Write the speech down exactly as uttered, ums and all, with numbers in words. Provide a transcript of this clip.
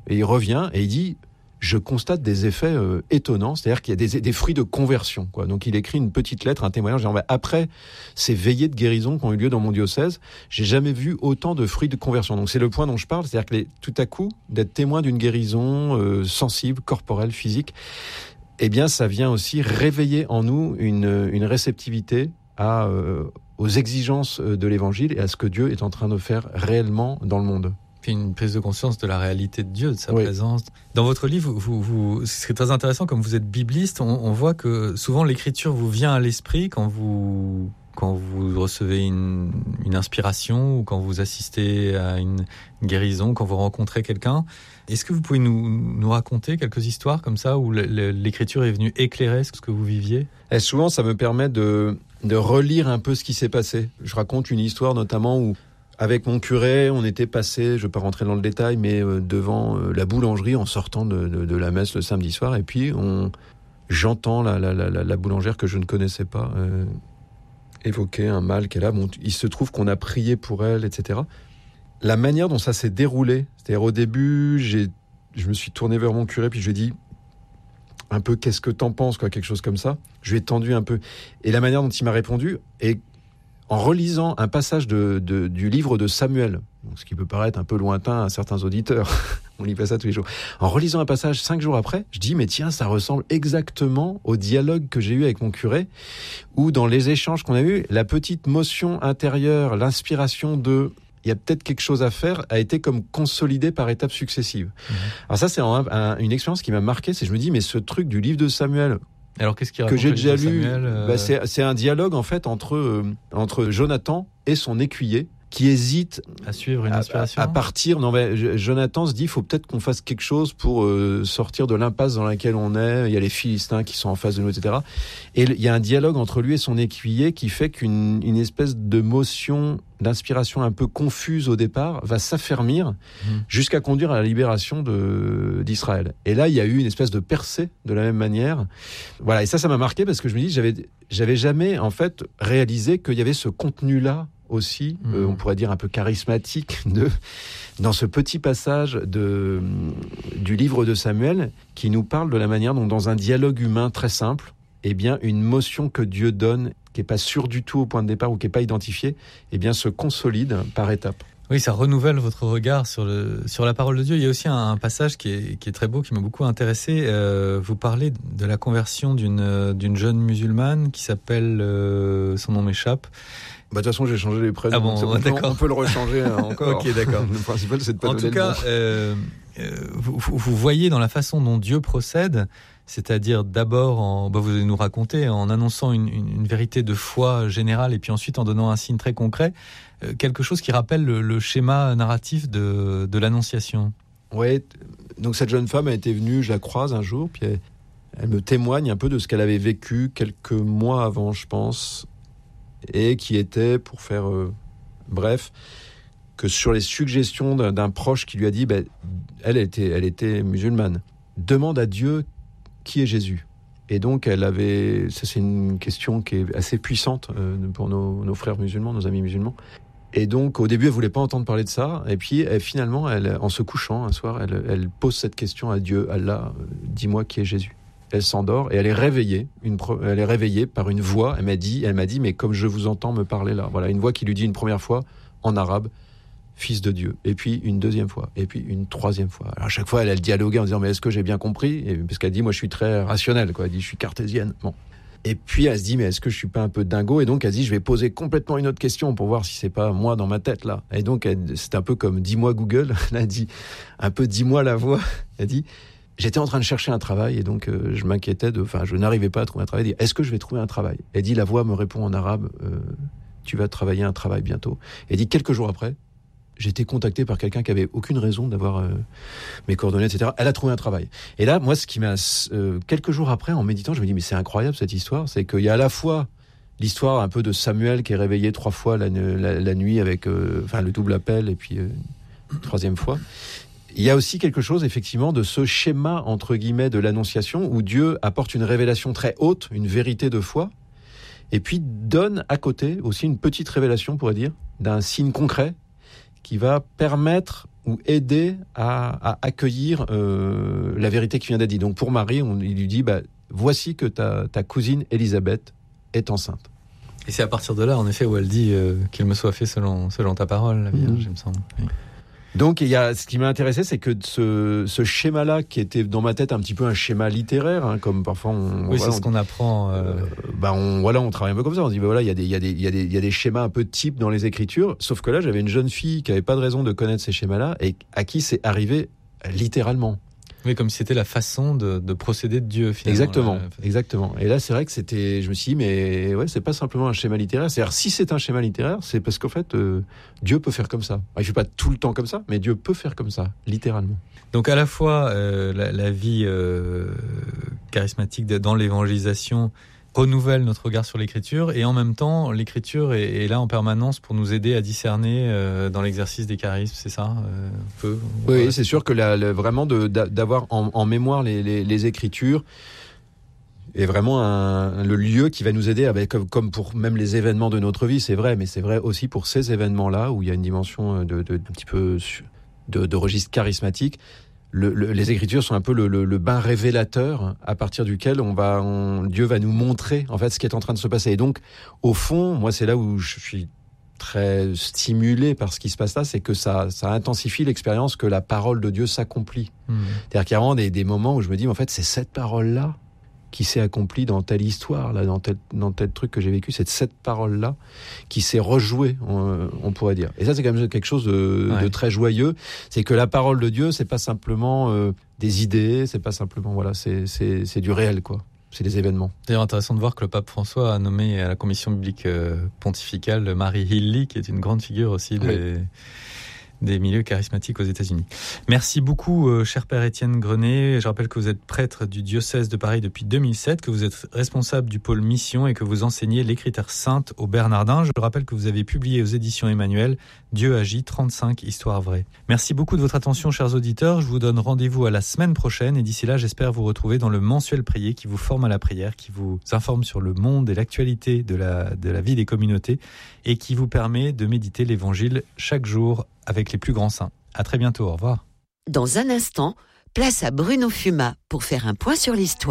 Et il revient et il dit, je constate des effets euh, étonnants, c'est-à-dire qu'il y a des, des fruits de conversion, quoi. Donc il écrit une petite lettre, un témoignage, disant, après ces veillées de guérison qui ont eu lieu dans mon diocèse, j'ai jamais vu autant de fruits de conversion. Donc c'est le point dont je parle, c'est-à-dire que les, tout à coup, d'être témoin d'une guérison euh, sensible, corporelle, physique, eh bien ça vient aussi réveiller en nous une, une réceptivité à, euh, aux exigences de l'Évangile et à ce que Dieu est en train de faire réellement dans le monde. Puis une prise de conscience de la réalité de Dieu, de sa oui. présence. Dans votre livre, vous, vous, c'est très intéressant, comme vous êtes bibliste, on, on voit que souvent l'écriture vous vient à l'esprit quand vous, quand vous recevez une, une inspiration ou quand vous assistez à une, une guérison, quand vous rencontrez quelqu'un. Est-ce que vous pouvez nous, nous raconter quelques histoires comme ça où l'écriture est venue éclairer ce que vous viviez ? Et souvent, ça me permet de, de relire un peu ce qui s'est passé. Je raconte une histoire notamment où avec mon curé, on était passé, je ne vais pas rentrer dans le détail, mais euh, devant euh, la boulangerie en sortant de, de, de la messe le samedi soir. Et puis, on, j'entends la, la, la, la boulangère que je ne connaissais pas euh, évoquer un mal qu'elle a. Bon, il se trouve qu'on a prié pour elle, et cetera. La manière dont ça s'est déroulé, c'est-à-dire au début, j'ai, je me suis tourné vers mon curé, puis je lui ai dit un peu « qu'est-ce que t'en penses ?» quoi, quelque chose comme ça. Je lui ai tendu un peu. Et la manière dont il m'a répondu est en relisant un passage de, de, du livre de Samuel, ce qui peut paraître un peu lointain à certains auditeurs, on lit pas ça tous les jours. En relisant un passage cinq jours après, je dis, mais tiens, ça ressemble exactement au dialogue que j'ai eu avec mon curé, où dans les échanges qu'on a eus, la petite motion intérieure, l'inspiration de il y a peut-être quelque chose à faire, a été comme consolidée par étapes successives. Mmh. Alors ça, c'est un, un, une expérience qui m'a marqué, c'est je me dis, mais ce truc du livre de Samuel, alors, qu'est-ce qu'il que j'ai déjà lu, Samuel, euh... bah c'est, c'est un dialogue en fait entre, euh, entre Jonathan et son écuyer qui hésite à suivre une inspiration. À, à partir. Non, mais Jonathan se dit, il faut peut-être qu'on fasse quelque chose pour euh, sortir de l'impasse dans laquelle on est. Il y a les Philistins qui sont en face de nous, et cetera. Et il y a un dialogue entre lui et son écuyer qui fait qu'une une espèce de motion, d'inspiration un peu confuse au départ, va s'affermir mmh. jusqu'à conduire à la libération de, d'Israël. Et là, il y a eu une espèce de percée de la même manière. Voilà. Et ça, ça m'a marqué parce que je me dis, j'avais, j'avais jamais en fait réalisé qu'il y avait ce contenu-là aussi, mmh. euh, on pourrait dire un peu charismatique, de, dans ce petit passage de, du livre de Samuel, qui nous parle de la manière dont, dans un dialogue humain très simple, eh bien, une motion que Dieu donne, qui n'est pas sûre du tout au point de départ ou qui n'est pas identifiée, eh bien, se consolide par étapes. Oui, ça renouvelle votre regard sur, le, sur la parole de Dieu. Il y a aussi un, un passage qui est, qui est très beau, qui m'a beaucoup intéressé. Euh, vous parlez de la conversion d'une, d'une jeune musulmane qui s'appelle... Euh, son nom m'échappe. Bah, de toute façon, j'ai changé les prénoms. Ah bon, on, peut, on peut le rechanger encore. Ok, d'accord. Le principal, c'est de pas en donner tout cas, le nom. Euh, euh, vous, vous voyez dans la façon dont Dieu procède, c'est-à-dire d'abord, en, bah vous allez nous raconter, en annonçant une, une, une vérité de foi générale et puis ensuite en donnant un signe très concret, euh, quelque chose qui rappelle le, le schéma narratif de, de l'Annonciation. Oui, donc cette jeune femme a été venue, je la croise un jour, puis elle, elle me témoigne un peu de ce qu'elle avait vécu quelques mois avant, je pense, et qui était, pour faire euh, bref, que sur les suggestions d'un, d'un proche qui lui a dit, ben, elle, était, elle était musulmane, demande à Dieu qui est Jésus. Et donc, elle avait, ça c'est une question qui est assez puissante euh, pour nos, nos frères musulmans, nos amis musulmans. Et donc, au début, elle voulait pas entendre parler de ça. Et puis, elle, finalement, elle, en se couchant un soir, elle, elle pose cette question à Dieu, Allah, euh, dis-moi qui est Jésus. Elle s'endort et elle est réveillée. Une pro- elle est réveillée par une voix. Elle m'a dit, elle m'a dit, mais comme je vous entends me parler là, voilà, une voix qui lui dit une première fois en arabe, Fils de Dieu. Et puis une deuxième fois. Et puis une troisième fois. Alors à chaque fois, elle, elle dialoguait en disant, mais est-ce que j'ai bien compris ? Et parce qu'elle dit, moi, je suis très rationnelle, quoi. Elle dit, je suis cartésienne. Bon. Et puis elle se dit, mais est-ce que je suis pas un peu dingo ? Et donc elle se dit, je vais poser complètement une autre question pour voir si c'est pas moi dans ma tête là. Et donc elle, c'est un peu comme dis-moi Google. Elle a dit un peu dis-moi la voix. Elle dit, j'étais en train de chercher un travail et donc euh, je m'inquiétais de, enfin je n'arrivais pas à trouver un travail. Elle dit, est-ce que je vais trouver un travail ? Elle dit, la voix me répond en arabe, euh, tu vas travailler un travail bientôt. Elle dit, quelques jours après, j'ai été contacté par quelqu'un qui avait aucune raison d'avoir euh, mes coordonnées, et cetera. Elle a trouvé un travail. Et là, moi, ce qui m'a... Euh, quelques jours après, en méditant, je me dis, mais c'est incroyable cette histoire. C'est qu'il y a à la fois l'histoire un peu de Samuel qui est réveillé trois fois la, la, la nuit avec euh, enfin, le double appel et puis euh, une troisième fois. Il y a aussi quelque chose, effectivement, de ce schéma, entre guillemets, de l'Annonciation, où Dieu apporte une révélation très haute, une vérité de foi, et puis donne à côté aussi une petite révélation, on pourrait dire, d'un signe concret, qui va permettre ou aider à, à accueillir euh, la vérité qui vient d'être dite. Donc pour Marie, on, il lui dit, bah, voici que ta, ta cousine Élisabeth est enceinte. Et c'est à partir de là, en effet, où elle dit euh, qu'il me soit fait selon, selon ta parole, la Vierge, mmh. il me semble. Oui. Donc, il y a, ce qui m'a intéressé, c'est que ce, ce schéma-là, qui était dans ma tête un petit peu un schéma littéraire, hein, comme parfois on... Oui, voilà, c'est ce on, qu'on apprend. Euh... Euh, bah on, voilà, on travaille un peu comme ça. On se dit, bah voilà, il y a des, il y a des, il y a des, il y a des schémas un peu types dans les écritures. Sauf que là, j'avais une jeune fille qui avait pas de raison de connaître ces schémas-là et à qui c'est arrivé littéralement. Oui, comme si c'était la façon de, de procéder de Dieu, finalement. Exactement, là, exactement. Et là, c'est vrai que c'était, je me suis dit, mais ouais, c'est pas simplement un schéma littéraire. C'est-à-dire, si c'est un schéma littéraire, c'est parce qu'en fait, euh, Dieu peut faire comme ça. Il fait pas tout le temps comme ça, mais Dieu peut faire comme ça, littéralement. Donc, à la fois, euh, la, la vie euh, charismatique de, dans l'évangélisation renouvelle notre regard sur l'écriture, et en même temps, l'écriture est, est là en permanence pour nous aider à discerner euh, dans l'exercice des charismes, c'est ça euh, peu, Oui, voilà. C'est sûr que la, la, vraiment de, d'avoir en, en mémoire les, les, les écritures est vraiment un, le lieu qui va nous aider, avec, comme, comme pour même les événements de notre vie, c'est vrai, mais c'est vrai aussi pour ces événements-là, où il y a une dimension de, de, un petit peu de, de registre charismatique. Le, le, les Écritures sont un peu le, le, le bain révélateur à partir duquel on va, on, Dieu va nous montrer en fait ce qui est en train de se passer. Et donc, au fond, moi, c'est là où je suis très stimulé par ce qui se passe là, c'est que ça, ça intensifie l'expérience que la parole de Dieu s'accomplit. Mmh. C'est-à-dire qu'il y a vraiment des, des moments où je me dis, en fait, c'est cette parole-là qui s'est accomplie dans telle histoire, là, dans tel, dans tel truc que j'ai vécu, c'est cette parole-là qui s'est rejouée, on, on pourrait dire. Et ça, c'est quand même quelque chose de, ouais. de très joyeux. C'est que la parole de Dieu, c'est pas simplement euh, des idées, c'est pas simplement, voilà, c'est, c'est, c'est du réel, quoi. C'est des événements. C'est d'ailleurs intéressant de voir que le pape François a nommé à la commission biblique euh, pontificale Mary Hilly, qui est une grande figure aussi des... Oui. des milieux charismatiques aux États-Unis. Merci beaucoup, euh, cher Père Étienne Grenet. Je rappelle que vous êtes prêtre du diocèse de Paris depuis deux mille sept, que vous êtes responsable du pôle mission et que vous enseignez l'écriture sainte aux Bernardins. Je rappelle que vous avez publié aux éditions Emmanuel Dieu agit, trente-cinq histoires vraies. Merci beaucoup de votre attention, chers auditeurs. Je vous donne rendez-vous à la semaine prochaine et d'ici là, j'espère vous retrouver dans le mensuel prier qui vous forme à la prière, qui vous informe sur le monde et l'actualité de la, de la vie des communautés et qui vous permet de méditer l'évangile chaque jour avec les plus grands saints. À très bientôt, au revoir. Dans un instant, place à Bruno Fuma pour faire un point sur l'histoire.